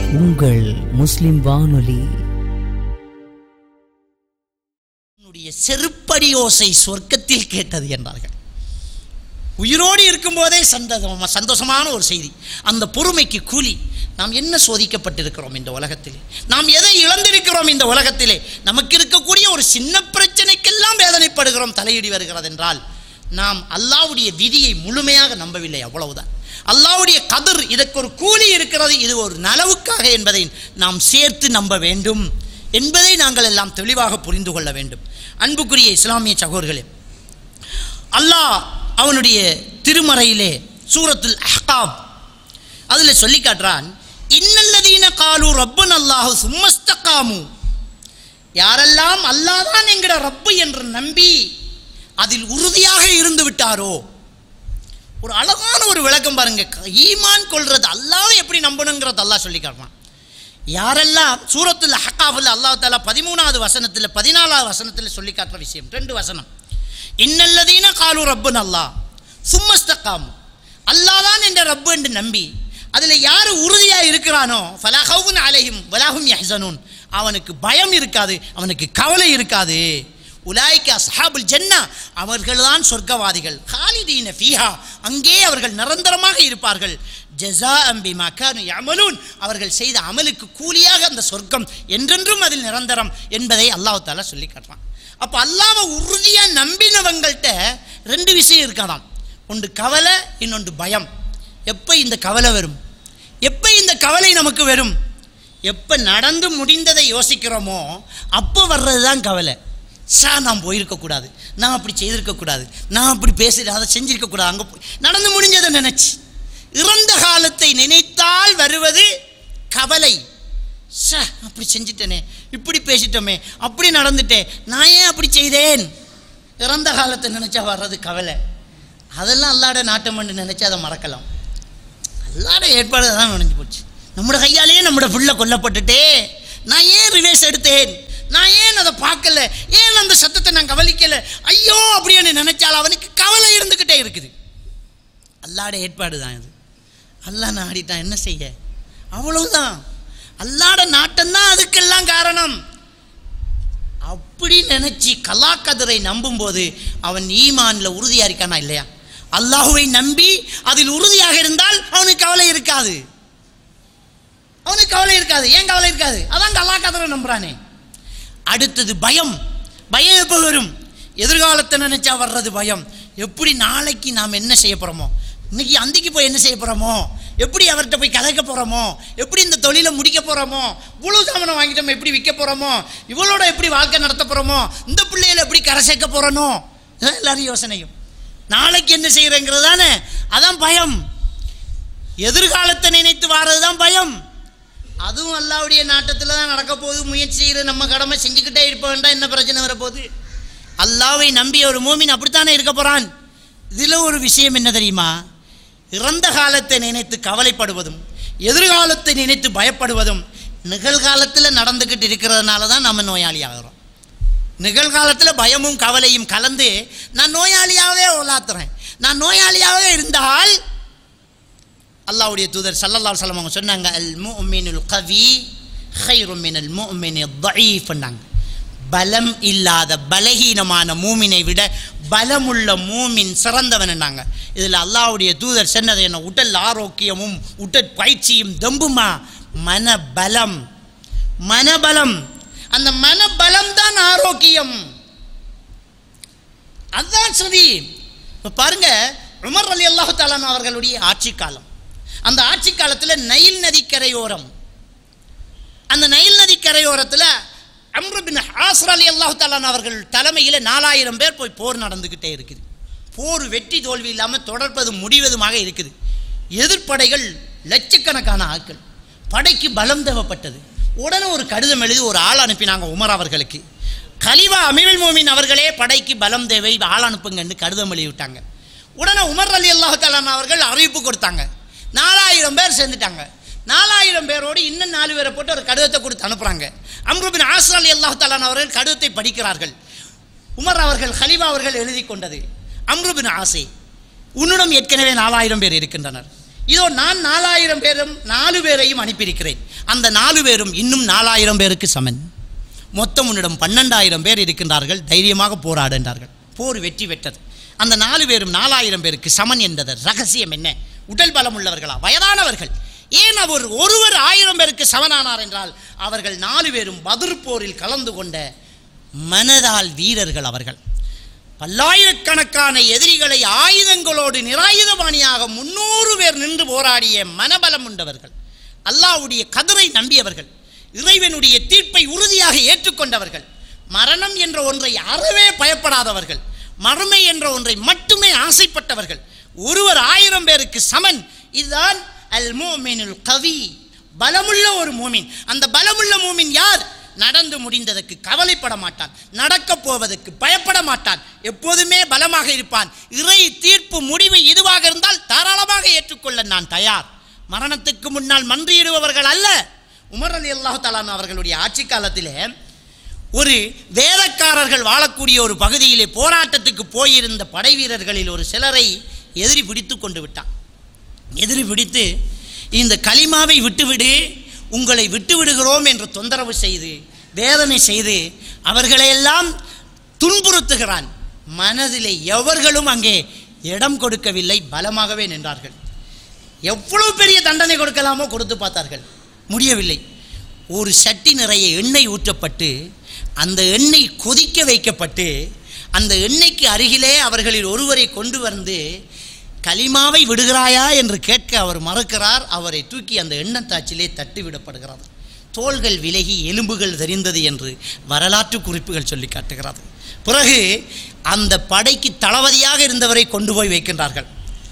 உங்கள் முஸ்லிம் வானொலி. செருப்படி ஓசை சொர்க்கத்தில் கேட்டது என்றார்கள். உயிரோடு இருக்கும்போதே சந்தோஷமான ஒரு செய்தி. அந்த பொறுமைக்கு கூலி. நாம் என்ன சோதிக்கப்பட்டிருக்கிறோம் இந்த உலகத்திலே, நாம் எதை இழந்திருக்கிறோம் இந்த உலகத்திலே. நமக்கு இருக்கக்கூடிய ஒரு சின்ன பிரச்சனைக்கெல்லாம் வேதனைப்படுகிறோம், தலையிடி வருகிறது என்றால் நாம் அல்லாஹ்வுடைய விதியை முழுமையாக நம்பவில்லை, அவ்வளவுதான். அல்லாஹ்வுடைய கதிர், இதற்கு ஒரு கூலி இருக்கிறது, இது ஒரு நலவுக்காக என்பதை நாம் சேர்த்து நம்ப வேண்டும் என்பதை நாங்கள் எல்லாம் தெளிவாக புரிந்து கொள்ள வேண்டும். அன்புக்குரிய இஸ்லாமிய சகோதரர்களே, அல்லாஹ் அவனுடைய திருமறையிலே சூரத்துல் அஹ்காப் அதில் சொல்லி காட்டுறான், இன்னல்லதீன காலு ரப்பன் அல்லாஹு சும்மஸ்தகாமு, யாரெல்லாம் அல்லாஹ் தான் என்கிற ரப்பு என்று நம்பி அதில் உறுதியாக இருந்து விட்டாரோ. ஒரு அழகான ஒரு விளக்கம் பாருங்க. ஈமான் கொள்றது அல்லாஹ்வை எப்படி நம்பணுங்கிறது அல்லாஹ் சொல்லி காட்டுறான். யாரெல்லாம் சூரத்துல் அஹ்காஃபில் அல்லாஹ் தஆலா 13வது வசனத்தில் 14வது வசனத்தில் சொல்லி காட்டுற விஷயம், 2 வசனம். இன்னல்லதீன காலு ரப்புன் அல்லாஹ் சும்மஸ்தகாமு, அல்லாஹ் தான் என்ற ரப்பு என்று நம்பி அதில் யார் உறுதியாக இருக்கிறானோ, ஃபலா ஹவுஃபுன் அலைஹிம் வலா ஹும் யஹ்ஸனூன், அவனுக்கு பயம் இருக்காது, அவனுக்கு கவலை இருக்காது. உலாயிக அஸ்ஹாபுல் ஜன்னா, அவர்கள்தான் சொர்க்கவாதிகள். காலிதீன ஃபீஹா, அங்கே அவர்கள் நிரந்தரமாக இருப்பார்கள். ஜஸாஅம் பிமா கானூ யஅமலூன், அவர்கள் செய்த அமலுக்கு கூலியாக அந்த சொர்க்கம் என்றென்றும் அதில் நிரந்தரம் என்பதை அல்லாஹ் தஆலா சொல்லி காட்டுறான். அப்போ அல்லாஹ்வை உறுதியாக நம்பினவங்கள்ட்ட 2 விஷயம் இருக்காதாம். ஒன்று கவலை, இன்னொன்று பயம். எப்போ இந்த கவலை வரும், எப்போ இந்த கவலை நமக்கு வரும், எப்போ நடந்து முடிந்ததை யோசிக்கிறோமோ அப்போ வர்றது தான் கவலை. நான் போயிருக்கக்கூடாது, நான் அப்படி செய்திருக்கக்கூடாது, நான் அப்படி பேசி அதை செஞ்சிருக்கக்கூடாது, அங்கே நடந்து முடிஞ்சதை நினச்சி இறந்த காலத்தை நினைத்தால் வருவது கவலை. அப்படி செஞ்சிட்டேனே, இப்படி பேசிட்டோமே, அப்படி நடந்துட்டேன், நான் ஏன் அப்படி செய்தேன். இறந்த காலத்தை நினச்சா வர்றது கவலை. அதெல்லாம் அல்லாட நாட்டம் பண்ணி நினச்சா அதை மறக்கலாம். அல்லாட ஏற்பாடு தான் நினைஞ்சு போச்சு. நம்மளோட கையாலேயே நம்மளோட புள்ள கொல்லப்பட்டுட்டே, நான் ஏன் ரிவேஸ் எடுத்தேன், நான் ஏன் அதை பார்க்கல, ஏன் அந்த சத்தத்தை நான் கவனிக்கலை, ஐயோ அப்படின்னு நினைச்சால் அவனுக்கு கவலை இருந்துக்கிட்டே இருக்குது. அல்லாட ஏற்பாடு தான் இது. அல்லாஹ் நாடிட்டான், என்ன செய்ய, அவ்வளவுதான். அல்லாட நாட்டம்தான் அதுக்கெல்லாம் காரணம். அப்படி நினைச்சி கலாக்கதிரை நம்பும்போது அவன் ஈமான்ல உறுதியாக இருக்கானா இல்லையா? அல்லாஹுவை நம்பி அதில் உறுதியாக இருந்தால் அவனுக்கு கவலை இருக்காது, அவனுக்கு கவலை இருக்காது. ஏன் கவலை இருக்காது? அதான் கலாக்கதிரை நம்புறானே. அடுத்தது பயம். பயம் எப்போ வரும்? எதிர்காலத்தை நினைச்சா வர்றது பயம். எப்படி நாளைக்கு நாம் என்ன செய்ய போகிறோமோ, இன்னைக்கு அந்திக்கு போய் என்ன செய்ய போகிறோமோ, எப்படி அவர்கிட்ட போய் கதைக்க போகிறோமோ, எப்படி இந்த தொழிலை முடிக்க போகிறோமோ, இவ்வளோ சாமானம் வாங்கிட்டோம் எப்படி விற்க போகிறோமோ, இவளோட எப்படி வாழ்க்கை நடத்த போகிறோமோ, இந்த பிள்ளைகளை எப்படி கரை சேர்க்க போகிறனோ, எல்லாரும் யோசனையும். நாளைக்கு என்ன செய்கிறேங்கிறது தானே, அதான் பயம். எதிர்காலத்தை நினைத்து வாரது தான் பயம். அதுவும் அல்லாஹ்வுடைய நாட்டத்தில் தான் நடக்க போகுது. முயற்சி செய்கிற நம்ம கடமை செஞ்சுக்கிட்டே இருப்ப வேண்டாம், என்ன பிரச்சனை வரப்போகுது. அல்லாஹ்வை நம்பிய ஒரு மூமின் அப்படித்தானே இருக்க போகிறான். இதில் ஒரு விஷயம் என்ன தெரியுமா? இறந்த காலத்தை நினைத்து கவலைப்படுவதும் எதிர்காலத்தை நினைத்து பயப்படுவதும் நிகழ்காலத்தில் நடந்துக்கிட்டு இருக்கிறதுனால தான் நம்ம நோயாளி ஆகிறோம். நிகழ்காலத்தில் பயமும் கவலையும் கலந்து நான் நோயாளியாகவே உலாத்துறேன். நான் நோயாளியாகவே இருந்தால் அல்லாஹ்வுடைய தூதர் ஸல்லல்லாஹு அலைஹி வஸல்லம் அவங்க சொன்னாங்க, அல் முஃமினுல் கவி கைரும் மினல் முஃமினில் தஈஃப் என்றாங்க. பலம் இல்லாத பலகீனமான மூமினை விட பலமுள்ள மூமின் சிறந்தவன் என்னாங்க. இதில் அல்லாஹ்வுடைய தூதர் சொன்னது என்ன? உடல் ஆரோக்கியமும் உடற்பயிற்சியும் தெம்புமா? மனபலம். மனபலம், அந்த மனபலம் தான் ஆரோக்கியம். அதுதான் சரி. இப்போ பாருங்க, உமர் ரலியல்லாஹு தஆலா அவர்களுடைய ஆட்சி காலம். அந்த ஆட்சி காலத்தில் நைல் நதி கரையோரம், அந்த நைல் நதி கரையோரத்தில் அம்ர் பின் ஆஸ் ரலியல்லாஹு தஆலா அவர்கள் தலைமையில் 4000 பேர் போய் போர் நடந்துக்கிட்டே இருக்குது. போர் வெற்றி தோல்வி இல்லாமல் தொடர்பதும் முடிவதுமாக இருக்குது. எதிர்ப்படைகள் லட்சக்கணக்கான ஆட்கள். படைக்கு பலம் தேவைப்பட்டது. உடனே ஒரு கடிதம் எழுதி ஒரு ஆள் அனுப்பினாங்க உமர் அவர்களுக்கு. கலிவா அமீருல் மோமின் அவர்களே, படைக்கு பலம் தேவை, ஆள் அனுப்புங்கன்னு கடிதம் எழுதி விட்டாங்க. உடனே உமர் ரலியல்லாஹு தஆலா அவர்கள் அறிவிப்பு கொடுத்தாங்க. 4000 பேர் சேர்ந்துட்டாங்க. 4000 பேரோடு இன்னும் 4 பேரை போட்டு ஒரு கடிதத்தை கொடுத்து அனுப்புகிறாங்க. அம்ர் பின் ஆஸ் ரலியல்லாஹு தஆலா அவர்கள் கடிதத்தை படிக்கிறார்கள். உமர் அவர்கள் கலிவா அவர்கள் எழுதி கொண்டது, அம்ர் பின் ஆஸே, உன்னிடம் ஏற்கனவே 4000 பேர் இருக்கின்றனர், இதோ நான் 4000 பேரும் 4 பேரையும் அனுப்பியிருக்கிறேன், அந்த 4 பேரும் இன்னும் 4000 பேருக்கு சமன். மொத்தம் உன்னிடம் 12000 பேர் இருக்கின்றார்கள், தைரியமாக போராடு என்றார்கள். போர் வெற்றி பெற்றது. அந்த 4 பேரும் 4000 பேருக்கு சமன் என்றது ரகசியம் என்ன? உடல் பலம் உள்ளவர்களா, வயதானவர்கள்? ஏன் அவர் ஒருவர் 1000 பேருக்கு சமனானார் என்றால் அவர்கள் 4 பேரும் பத்ர் போரில் கலந்து கொண்ட மனதால் வீரர்கள். அவர்கள் பல்லாயிரக்கணக்கான எதிரிகளை ஆயுதங்களோடு நிராயுதபாணியாக 300 பேர் நின்று போராடிய மனபலம் உண்டவர்கள், அல்லாஹ்வுடைய கதரை நம்பியவர்கள், இறைவனுடைய தீர்ப்பை உறுதியாக ஏற்றுக்கொண்டவர்கள், மரணம் என்ற ஒன்றை அறவே பயப்படாதவர்கள், மறுமை என்ற ஒன்றை மட்டுமே ஆசைப்பட்டவர்கள். ஒருவர் 1000 பேருக்கு சமன். இதுதான் அல் முஃமினுல் கவி, பலமுள்ள ஒரு மூமின். அந்த பலமுள்ள மூமின் யார்? நடந்து முடிந்ததற்கு கவலைப்பட மாட்டான், நடக்க போவதற்கு பயப்பட மாட்டான், எப்போதுமே பலமாக இருப்பான். இறை தீர்ப்பு முடிவு இதுவாக இருந்தால் தாராளமாக ஏற்றுக்கொள்ள நான் தயார். மரணத்துக்கு முன்னால் மன்றியிடுபவர்கள் அல்ல. உமர் ரலியல்லாஹு தஆலா அவர்களுடைய ஆட்சி காலத்திலே ஒரு வேதக்காரர்கள் வாழக்கூடிய ஒரு பகுதியிலே போராட்டத்துக்கு போயிருந்த படை வீரர்களில் ஒரு சிலரை எதிரி பிடித்து கொண்டு விட்டான். எதிரி பிடித்து இந்த கலிமாவை விட்டுவிடு, உங்களை விட்டுவிடுகிறோம் என்று தொந்தரவு செய்து வேதனை செய்து அவர்களையெல்லாம் துன்புறுத்துகிறான். மனதிலே எவர்களும் அங்கே இடம் கொடுக்கவில்லை, பலமாகவே நின்றார்கள். எவ்வளவு பெரிய தண்டனை கொடுக்கலாமோ கொடுத்து பார்த்தார்கள், முடியவில்லை. ஒரு சட்டி நிறைய எண்ணெய் ஊற்றப்பட்டு அந்த எண்ணெய் கொதிக்க வைக்கப்பட்டு அந்த எண்ணெய்க்கு அருகிலே அவர்களில் ஒருவரை கொண்டு வந்து கலிமாவை விடுகிறாயா என்று கேட்க அவர் மறுக்கிறார். அவரை தூக்கி அந்த எண்ணத்தாச்சிலே தட்டி விடப்படுகிறது. தோள்கள் விலகி எலும்புகள் தெரிந்தது என்று வரலாற்று குறிப்புகள் சொல்லி காட்டுகிறது. பிறகு அந்த படைக்கு தளபதியாக இருந்தவரை கொண்டு போய் வைக்கின்றார்கள்.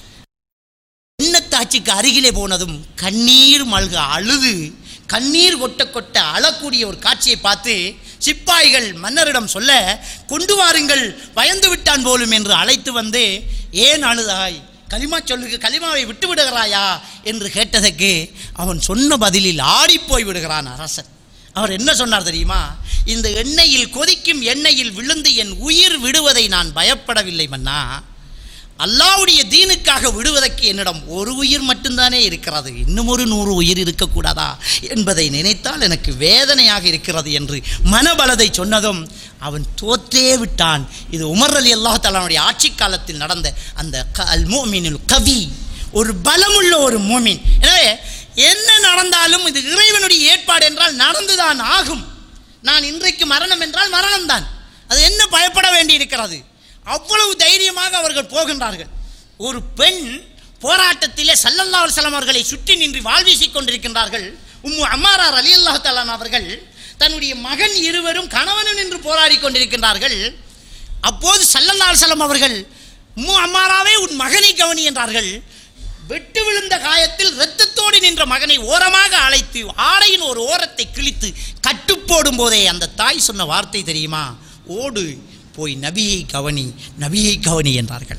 எண்ணத்தாச்சிக்கு அருகிலே போனதும் கண்ணீர் மல்க அழுது கண்ணீர் கொட்ட கொட்ட அழக்கூடிய ஒரு காட்சியை பார்த்து சிப்பாய்கள் மன்னரிடம் சொல்ல, கொண்டு வாருங்கள், பயந்து விட்டான் போலும் என்று அழைத்து வந்து, ஏன் அழுதாய், கலிமா சொல்லுக்கு கலிமாவை விட்டு விடுகிறாயா என்று கேட்டதற்கு அவன் சொன்ன பதிலில் ஆடிப்போய் விடுகிறான் அரசன். அவர் என்ன சொன்னார் தெரியுமா? இந்த எண்ணெயில் கொதிக்கும் எண்ணெயில் விழுந்து என் உயிர் விடுவதை நான் பயப்படவில்லை மன்னா, அல்லாஹ்வுடைய தீனுக்காக விடுவதற்கு என்னிடம் ஒரு உயிர் மட்டும்தானே இருக்கிறது, இன்னும் ஒரு 100 உயிர் இருக்கக்கூடாதா என்பதை நினைத்தால் எனக்கு வேதனையாக இருக்கிறது என்று மனபலதை சொன்னதும் அவன் தோற்றே விட்டான். இது உமர் ரலியல்லாஹு தஆலாவுடைய ஆட்சி காலத்தில் நடந்த அந்த அல் முஃமினுல் கவி, ஒரு பலமுள்ள ஒரு மூமின். எனவே என்ன நடந்தாலும் இது இறைவனுடைய ஏற்பாடு என்றால் நடந்துதான் ஆகும். நான் இன்றைக்கு மரணம் என்றால் மரணம்தான், அது என்ன பயப்பட வேண்டி இருக்கிறது? அவ்வளவு தைரியமாக அவர்கள் போகின்றார்கள். ஒரு பெண் போராட்டத்திலே ஸல்லல்லாஹு அலைஹி வஸல்லம் அவர்களை சுற்றி நின்று வாழ்வீசிக் கொண்டிருக்கின்றார்கள். உம்மு அம்மாரா ரலியல்லாஹு தஆலா அவர்கள் தன்னுடைய மகன் இருவரும் கணவனும் நின்று போராடி கொண்டிருக்கின்றார்கள். அப்போது ஸல்லல்லாஹு அலைஹி வஸல்லம் அவர்கள் உம்மு அம்மாராவே உன் மகனை கவனி என்றார்கள். வெட்டு விழுந்த காயத்தில் இரத்தத்தோடு நின்ற மகனை ஓரமாக அழைத்து ஆடையின் ஒரு ஓரத்தை கிழித்து கட்டுப்போடும் போதே அந்த தாய் சொன்ன வார்த்தை தெரியுமா? ஓடு போய் நபியை கவனி, நபியை கவனி என்றார்கள்.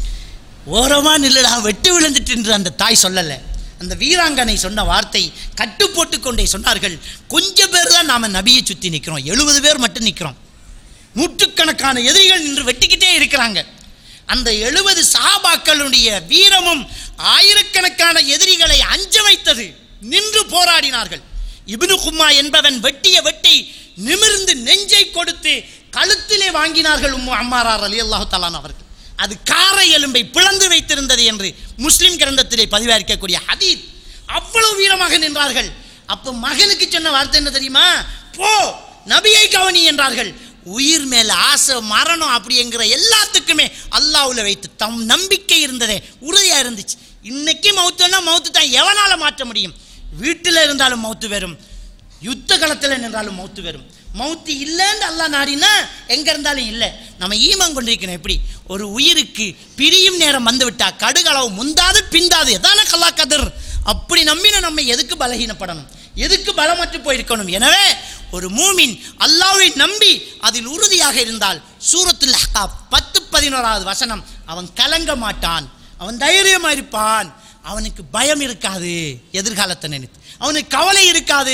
ஓரமா நில்லடா, வெட்டு விழுந்துட்டு என்று அந்த தாய் சொல்லலை. அந்த வீராங்கனை சொன்ன வார்த்தை கட்டு போட்டு கொண்டே சொன்னார்கள். கொஞ்சம் பேர் தான் நாம் நபியை சுற்றி நிற்கிறோம், 70 பேர் மட்டும் நிற்கிறோம். நூற்றுக்கணக்கான எதிரிகள் நின்று வெட்டிக்கிட்டே இருக்கிறாங்க. அந்த 70 சஹாபாக்களுடைய வீரமும் ஆயிரக்கணக்கான எதிரிகளை அஞ்ச வைத்தது. நின்று போராடினார்கள். இப்னு கும்மா என்பவன் வெட்டிய வெட்டை நிமிர்ந்து நெஞ்சை கொடுத்து கழுத்திலே வாங்கினார்கள் உம்மு அம்மாரா ரலியல்லாஹு தஆலா அவர்கள். அது காரை எலும்பை பிளந்து வைத்திருந்தது என்று முஸ்லிம் கிரந்தத்திலே பதிவாஇருக்கக்கூடிய ஹதீஸ். அவ்வளவு வீரமாக நின்றார்கள். அப்போ மகனுக்கு சொன்ன வார்த்தை என்ன தெரியுமா? போ நபியை கவனி என்றார்கள். உயிர் மேல ஆசை, மரணம் அப்படிங்கிற எல்லாத்துக்குமே அல்லாஹ்வுல வைத்து தம் நம்பிக்கை இருந்ததே உறுதியா இருந்துச்சு. இன்னைக்கு மௌத்துன்னா மௌத்து தான், எவனால மாற்ற முடியும்? வீட்டில் இருந்தாலும் மௌத்து வரும், யுத்த களத்தில் நின்றாலும் மௌத்து வரும். மௌத்து இல்லைன்னு அல்லாஹ் நாடினா எங்க இருந்தாலும் இல்லை. நம்ம ஈமான் கொண்டிருக்கணும். எப்படி ஒரு உயிருக்கு பிரியும் நேரம் வந்து விட்டா கடுகளவு முந்தாது பிந்தாது எதான கல்லா கதிர், அப்படி நம்பின நம்ம எதுக்கு பலகீனப்படணும், எதுக்கு பலமற்று போயிருக்கணும்? எனவே ஒரு மூமின் அல்லாஹ்வை நம்பி அதில் உறுதியாக இருந்தால் சூரத்துல் அஹ்காப் 10-11வது வசனம், அவன் கலங்க மாட்டான், அவன் தைரியமாக இருப்பான், அவனுக்கு பயம் இருக்காது, எதிர்காலத்தை நினைத்து அவனுக்கு கவலை இருக்காது.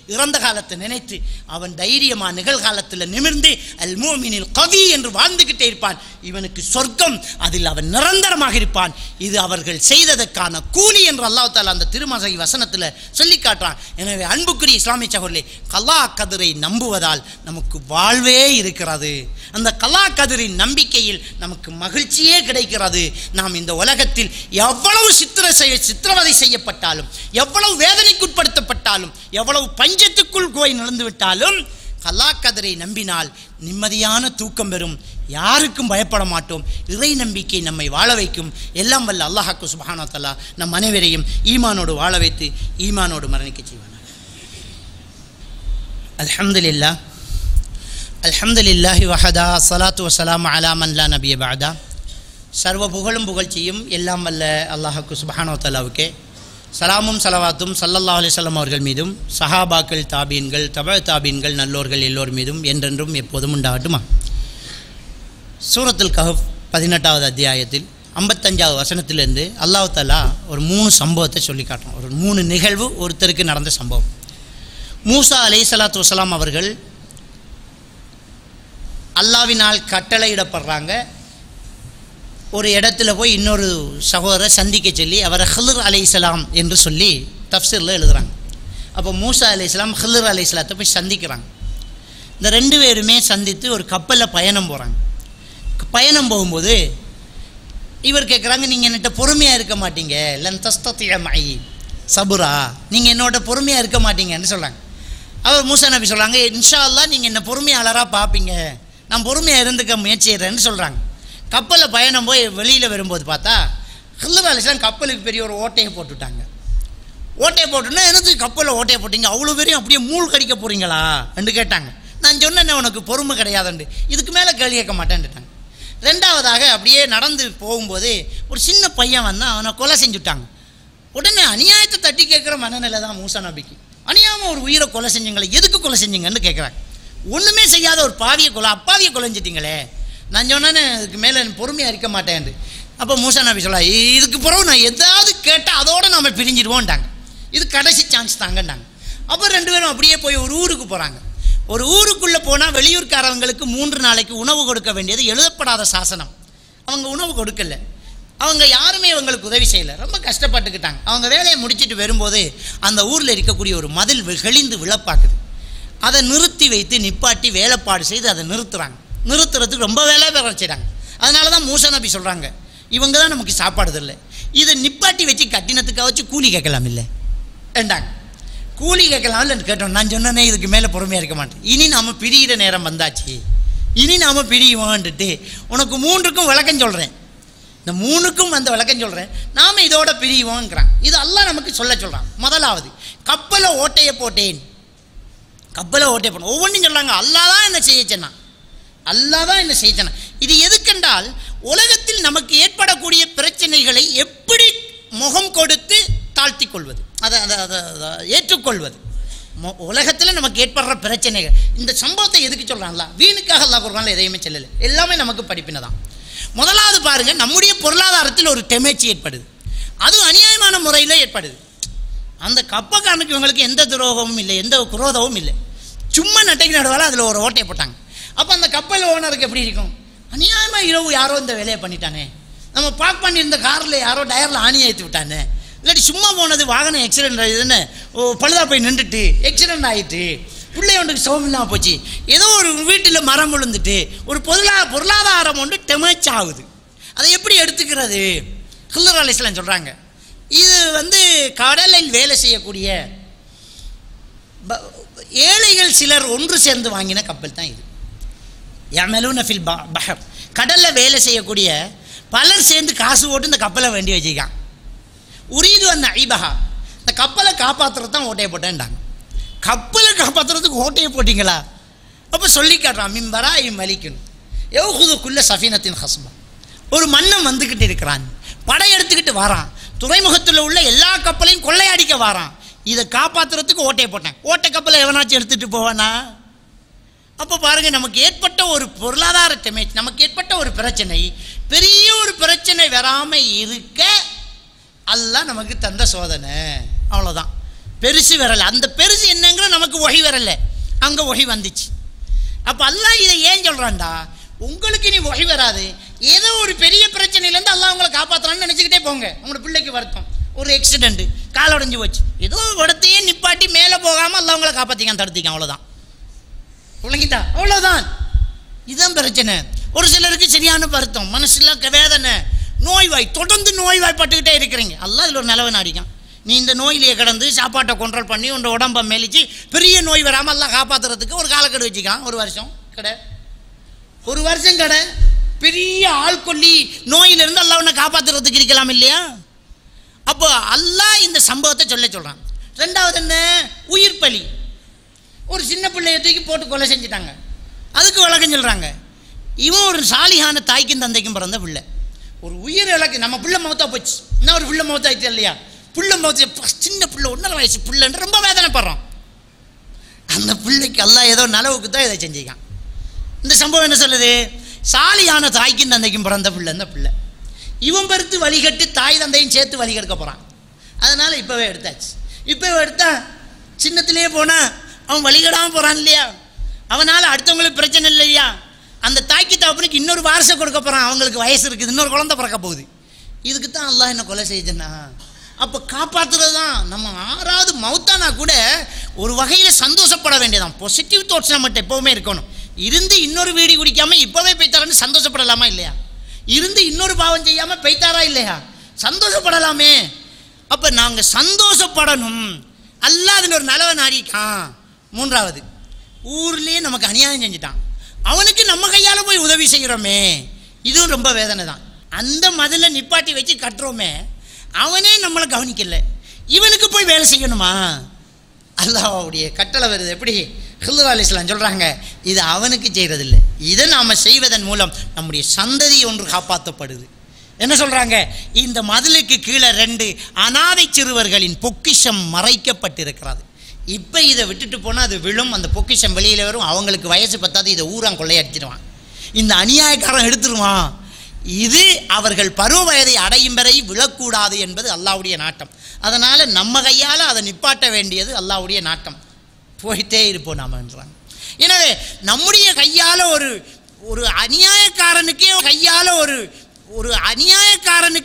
இறந்த காலத்தை நினைத்து அவன் தைரியமா நிகழ்காலத்தில் நிமிர்ந்து அல் மூமினில் கவி என்று வாழ்ந்துகிட்டே இருப்பான். இவனுக்கு சொர்க்கம், அதில் அவன் நிரந்தரமாக இருப்பான். இது அவர்கள் செய்ததற்கான கூலி என்று அல்லாஹ் தஆலா அந்த திருமறை வசனத்தில் சொல்லி காட்டுறான். எனவே அன்புக்குரிய இஸ்லாமிய சகோதரர்களே, கலா கதிரை நம்புவதால் நமக்கு வாழ்வே இருக்கிறது. அந்த கலா கதிரின் நம்பிக்கையில் நமக்கு மகிழ்ச்சியே கிடைக்கிறது. நாம் இந்த உலகத்தில் எவ்வளவு சித்திரவதை செய்யப்பட்டாலும், எவ்வளவு வேதனைக்குட்படுத்தப்பட்டாலும், எவ்வளவு பஞ்சத்துக்குள் போய் நடந்துவிட்டாலும் கலா கதிரை நம்பினால் நிம்மதியான தூக்கம் பெறும். யாருக்கும் பயப்பட மாட்டோம். இறை நம்பிக்கை நம்மை வாழ வைக்கும். எல்லாம் வல்ல அல்லாஹ் சுப்ஹானஹு வ தஆலா நம் அனைவரையும் ஈமானோடு வாழ வைத்து ஈமானோடு மரணிக்க செய்வானாக. அல்ஹம்துலில்லாஹ் அல்ஹம்துலில்லாஹி வஹதா ஸலாத்து வஸ்ஸலாமு அலா மன் லா நபிய பஅதா. சர்வ புகழும் புகழ்ச்சியும் எல்லாம் வல்ல அல்லாஹ் சுப்ஹானஹு வ தஆலாவுக்கே. சலாமும் சலவாத்தும் ஸல்லல்லாஹு அலைஹி வஸல்லம் அவர்கள் மீதும், சஹாபாக்கள், தாபீன்கள், தபஅ தாபீன்கள், நல்லோர்கள் எல்லோர் மீதும் என்றென்றும் எப்போதும் உண்டாகட்டுமா. சூரத்துல் கஹஃப் 18வது அத்தியாயத்தில் 55வது வசனத்திலிருந்து அல்லாஹ் தஆலா ஒரு 3 சம்பவத்தை சொல்லி காட்டுறோம். ஒரு 3 நிகழ்வு ஒருத்தருக்கு நடந்த சம்பவம். மூசா அலைஹிஸ்ஸலாத்து வஸ்ஸலாம் அவர்கள் அல்லாஹ்வினால் கட்டளையிடப்படுறாங்க. ஒரு இடத்துல போய் இன்னொரு சகோதரரை சந்திக்க சொல்லி அவரை ஹில்ர் அலைஹிஸ்ஸலாம் என்று சொல்லி தஃப்சீரில் எழுதுகிறாங்க. அப்போ மூசா அலைஹிஸ்ஸலாம் ஹில்ர் அலைஹிஸ்ஸலாத்தை போய் சந்திக்கிறாங்க. இந்த 2 பேருமே சந்தித்து ஒரு கப்பலில் பயணம் போகிறாங்க. பயணம் போகும்போது இவர் கேட்குறாங்க, நீங்கள் என்கிட்ட பொறுமையாக இருக்க மாட்டீங்க, லன் தஸ்தத்திய மை சபுரா, நீங்கள் என்னோட பொறுமையாக இருக்க மாட்டீங்கன்னு சொல்கிறாங்க. அவர் மூசா நபி சொல்கிறாங்க, இன்ஷா அல்லாஹ் நீங்கள் என்னை பொறுமையாளராக பார்ப்பீங்க, நான் பொறுமையாக இருந்துக்க முயற்சி செய்கிறேன்னு சொல்கிறாங்க. கப்பலில் பயணம் போய் வெளியில் வரும்போது பார்த்தா ஹில்ர் அலைஹிஸ்ஸலாம் கப்பலுக்கு பெரிய ஒரு ஓட்டையை போட்டுவிட்டாங்க. ஓட்டையை போட்டுன்னா எனக்கு கப்பலில் ஓட்டையை போட்டிங்க, அவ்வளோ பேரையும் அப்படியே மூழ் கடிக்க போகிறீங்களா என்று கேட்டாங்க. நான் சொன்னேன் உனக்கு பொறுமை கிடையாதுண்டு, இதுக்கு மேலே கேள்வி கேட்க மாட்டேன்ட்டாங்க. 2வதாக அப்படியே நடந்து போகும்போது ஒரு சின்ன பையன் வந்தான், அவனை கொலை செஞ்சுட்டாங்க. உடனே அநியாயத்தை தட்டி கேட்குற மனநிலை தான் மூசா நபிக்கு. அநியாயமாக ஒரு உயிரை கொலை செஞ்சீங்களே, எதுக்கு கொலை செஞ்சீங்கன்னு கேட்குறாங்க. ஒன்றுமே செய்யாத ஒரு அப்பாவியை கொலைஞ்சிட்டிங்களே. நான் சொன்னேன்னு இதுக்கு மேலே பொறுமையாக இருக்க மாட்டேன். அப்போ மூசா நபி சொல்ல, இதுக்கு பிறகு நான் எதாவது கேட்டால் அதோடு நம்ம பிரிஞ்சிடுவோன்ட்டாங்க. இது கடைசி சான்ஸ் தாங்கன்னாங்க. அப்போ 2 பேரும் அப்படியே போய் ஒரு ஊருக்கு போகிறாங்க. ஒரு ஊருக்குள்ளே போனால் வெளியூர்காரவங்களுக்கு 3 நாளைக்கு உணவு கொடுக்க வேண்டியது எழுதப்படாத சாசனம். அவங்க உணவு கொடுக்கல, அவங்க யாருமே அவங்களுக்கு உதவி செய்யலை, ரொம்ப கஷ்டப்பட்டுக்கிட்டாங்க. அவங்க வேலையை முடிச்சுட்டு வரும்போது அந்த ஊரில் இருக்கக்கூடிய ஒரு மதில் கெளிந்து விழப்பாக்குது. அதை நிறுத்தி வைத்து நிப்பாட்டி வேலைப்பாடு செய்து அதை நிறுத்துறதுக்கு ரொம்ப வேலை செய்கிறாங்க. அதனால தான் மூசா நபி சொல்கிறாங்க, இவங்க தான் நமக்கு சாப்பாடு இல்லை, இதை நிப்பாட்டி வச்சு கட்டினத்துக்காக வச்சு கூலி கேட்கலாம் இல்லை ஏண்டாங்க. கூலி கேட்கலாம் இல்லைன்னு கேட்டோம். நான் சொன்னேனே இதுக்கு மேலே பொறுமையாக இருக்க மாட்டேன், இனி நாம் பிரிகிற நேரம் வந்தாச்சு, இனி நாம் பிரியுவான்ட்டு உனக்கு 3க்கும் விளக்கம் சொல்கிறேன், இந்த 3க்கும் அந்த விளக்கம் சொல்கிறேன், நாம் இதோட பிரியுவோங்கிறாங்க. இது அல்லாஹ் நமக்கு சொல்கிறான். முதலாவது கப்பலை ஓட்டையை போட்டேன், ஒவ்வொன்றும் சொல்கிறாங்க அல்லாஹ் தான் என்ன செய்ய சொன்னான். இது எதுக்கென்றால் உலகத்தில் நமக்கு ஏற்படக்கூடிய பிரச்சனைகளை எப்படி முகம் கொடுத்து தாழ்த்தி கொள்வது, அதை ஏற்றுக்கொள்வது. உலகத்தில் நமக்கு ஏற்படுற பிரச்சனைகள், இந்த சம்பவத்தை எதுக்கு சொல்கிறாங்களா? வீணுக்காக அல்லாஹ் குர்ஆன்ல எதையுமே சொல்லலை, எல்லாமே நமக்கு படிப்பினை தான். முதலாவது பாருங்கள், நம்முடைய பொருளாதாரத்தில் ஒரு டெமேச்சி ஏற்படுது, அது அநியாயமான முறையில் ஏற்படுது. அந்த கப்பக்காரனுக்கு இவங்களுக்கு எந்த துரோகமும் இல்லை, எந்த குரோதமும் இல்லை, சும்மா நட்டைக்கு நடுவால் அதில் ஒரு ஓட்டையை போட்டாங்க. அப்போ அந்த கப்பல் ஓனருக்கு எப்படி இருக்கும்? அநியாயமாக இரவு யாரோ இந்த வேலையை பண்ணிட்டானே, நம்ம பார்க் பண்ணியிருந்த காரில் யாரோ டயரில் ஆணி ஏற்றி விட்டானே, இல்லாட்டி சும்மா போனது வாகனம் ஆக்சிடென்ட் ஆகிடுதுன்னு பழுதா போய் நின்றுட்டு ஆக்சிடென்ட் ஆகிட்டு பிள்ளையொன்றுக்கு சோமில்லாமல் போச்சு, ஏதோ ஒரு வீட்டில் மரம் விழுந்துட்டு ஒரு பொருளாதாரம் ஒன்று டெமேச் ஆகுது. அதை எப்படி எடுத்துக்கிறது? ஹில்ர் அலைஹிஸ்ஸலாம் சொல்கிறாங்க, இது கடலில் வேலை செய்யக்கூடிய ஏழைகள் சிலர் ஒன்று சேர்ந்து வாங்கின கப்பல் தான் இது. யமலூன ஃபில் பஹர், கடலில் வேலை செய்யக்கூடிய பலர் சேர்ந்து காசு போட்டு இந்த கப்பலை வேண்டி வச்சுக்கான். உரீது அந்த ஐபஹா, இந்த கப்பலை காப்பாற்றுறது தான் ஓட்டையை போட்டேன்டாங்க. கப்பலை காப்பாற்றுறதுக்கு ஓட்டையை போட்டிங்களா? அப்போ சொல்லி காட்டுறான், மிம்பரா மலிக்கணும் எவ்ஹுதுக்குள்ள சஃபீனத்தின் ஹஸ்பா, ஒரு மன்னன் வந்துக்கிட்டு இருக்கிறான், படையெடுத்துக்கிட்டு வரான், துறைமுகத்தில் உள்ள எல்லா கப்பலையும் கொள்ளையடிக்க வரான், இதை காப்பாற்றுறதுக்கு ஓட்டையை போட்டேன். ஓட்டை கப்பலை எவனாச்சும் எடுத்துகிட்டு போவானா? அப்போ பாருங்கள், நமக்கு ஏற்பட்ட ஒரு பொருளாதார டெமேஜ், நமக்கு ஏற்பட்ட ஒரு பிரச்சனை, பெரிய ஒரு பிரச்சனை வராமல் இருக்க அல்லாஹ் நமக்கு தந்த சோதனை, அவ்வளோதான். பெருசு வரல. அந்த பெருசு என்னங்கிற நமக்கு வகை வரல, அங்கே வகை வந்துச்சு. அப்போ அல்லாஹ் இதை ஏன் சொல்கிறான்டா, உங்களுக்கு நீ வகை வராது, ஏதோ ஒரு பெரிய பிரச்சனையிலேருந்து அல்லாஹ் உங்களை காப்பாற்றலான்னு நினச்சிக்கிட்டே போங்க. உங்களோட பிள்ளைக்கு வருத்தம், ஒரு ஆக்சிடென்ட், கால் உடைஞ்சு போச்சு, ஏதோ இடத்தையே நிப்பாட்டி மேலே போகாமல் அல்லாஹ் உங்களை காப்பாற்றிக்கான், தடுத்திக்கான், அவ்வளோதான். விளங்கிட்டா? அவ்வளோதான். இதுதான் பிரச்சனை. ஒரு சிலருக்கு சரியான வருத்தம், மனசுல வேதனை, நோய்வாய், தொடர்ந்து நோய்வாய்ப்பட்டுக்கிட்டே இருக்கிறீங்க. அல்லாஹ் இதில் ஒரு நிலவை நாடிக்கான். நீ இந்த நோயிலேயே கிடந்து சாப்பாட்டை கண்ட்ரோல் பண்ணி உன்னோட உடம்பை மெலிச்சு பெரிய நோய் வராமல் எல்லாம் காப்பாற்றுறதுக்கு ஒரு காலக்கெடு வச்சுக்கான். ஒரு வருஷம் கடை, ஒரு வருஷம் கடை, பெரிய ஆள்கொல்லி நோயிலிருந்து அல்லாஹ் உன்னை காப்பாற்றுறதுக்கு இருக்கலாம் இல்லையா? அப்போ அல்லாஹ் இந்த சம்பவத்தை சொல்கிறான். ரெண்டாவது என்ன, உயிர் பலி. ஒரு சின்ன பிள்ளையை தூக்கி போட்டு கொலை செஞ்சுட்டாங்க, அதுக்கு விளக்கம் சொல்கிறாங்க. இவன் ஒரு சாலிகான தாய்க்கும் தந்தைக்கும் பிறந்த பிள்ளை, ஒரு உயிர் இலக்கு. நம்ம பிள்ளை மௌத்தா போச்சு, என்ன ஒரு பிள்ளை மௌத்தாயிடுச்சு இல்லையா? பிள்ளை மௌத்த, சின்ன பிள்ளை, 1.5 வயசு பிள்ளைன்னு ரொம்ப வேதனைப்படுறோம். அந்த பிள்ளைக்கு அல்லாஹ் ஏதோ நலவுக்கு தான் இதை செஞ்சுக்கான். இந்த சம்பவம் என்ன சொல்லுது, சாலியான தாய்க்கும் தந்தைக்கும் பிறந்த பிள்ளை இந்த பிள்ளை. இவன் பெருத்து வழிகட்டு தாய் தந்தையும் சேர்த்து வழிகெடுக்க போகிறான். அதனால் இப்போவே எடுத்தாச்சு. இப்போவே எடுத்தா சின்னத்திலே போனால் அவன் வழிகடாமல் போகிறான் இல்லையா? அவனால் அடுத்தவங்களுக்கு பிரச்சனை இல்லையா? அந்த தாய்க்கு தகப்பனுக்கு இன்னொரு வாரிசை கொடுக்க போகிறான், அவங்களுக்கு வயசு இருக்குது, இன்னொரு குழந்தை பிறக்க போகுது. இதுக்கு தான் அல்லாஹ் என்ன கொலை செய்யுதுன்னா, அப்போ காப்பாற்றுறது தான். நம்ம 6வது மௌத்தானா கூட ஒரு வகையில் சந்தோஷப்பட வேண்டியதான். பாசிட்டிவ் தாட்ஸ் நம்மகிட்ட எப்போவுமே இருக்கணும். இருந்து இன்னொரு வீடி குடிக்காமல் இப்போவே பெய்த்தாரான்னு சந்தோஷப்படலாமா இல்லையா? இருந்து இன்னொரு பாவம் செய்யாமல் பெய்த்தாரா இல்லையா? சந்தோஷப்படலாமே. அப்போ நாங்கள் சந்தோஷப்படணும். அல்லாஹ் அதில் ஒரு நலவை நாடிக்கான். 3வது, ஊர்லேயே நமக்கு அநியாயம் செஞ்சுட்டான், அவனுக்கு நம்ம கையால் போய் உதவி செய்கிறோமே, இதுவும் ரொம்ப வேதனை தான். அந்த மதிலை நிப்பாட்டி வச்சு கட்டுறோமே, அவனே நம்மளை கவனிக்கல, இவனுக்கு போய் வேலை செய்யணுமா? அல்லாஹ்வுடைய கட்டளை வருது. எப்படி ஹில்ர் அலைஹிஸ்ஸலாம் சொல்கிறாங்க, இது அவனுக்கு செய்கிறதில்லை, இதை நாம் செய்வதன் மூலம் நம்முடைய சந்ததி ஒன்று காப்பாற்றப்படுது. என்ன சொல்கிறாங்க, இந்த மதிலுக்கு கீழே 2 அனாதை சிறுவர்களின் பொக்கிஷம் மறைக்கப்பட்டிருக்கிறது. இப்போ இதை விட்டுட்டு போனால் அது விழும், அந்த பொக்கிஷம் வெளியில் வரும், அவங்களுக்கு வயசு பத்தாது, இதை ஊரான் கொள்ளையடிச்சிடுவான், இந்த அநியாயக்காரன் எடுத்துருவான். இது அவர்கள் பருவ வயதை அடையும் வரை விழக்கூடாது என்பது அல்லாஹ்வுடைய நாட்டம். அதனால் நம்ம கையால் அதை நிப்பாட்ட வேண்டியது அல்லாஹ்வுடைய நாட்டம். போயிட்டே இருப்போம் நாமன்றாங்க. எனவே நம்முடைய கையால் ஒரு அநியாயக்காரனுக்கே கையால் ஒரு அநியாயக்காரனுக்கு